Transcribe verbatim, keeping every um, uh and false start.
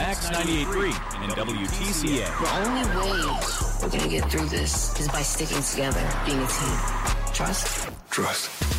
X ninety-eight point three and W T C A. The only way we're going to get through this is by sticking together, being a team. Trust? Trust.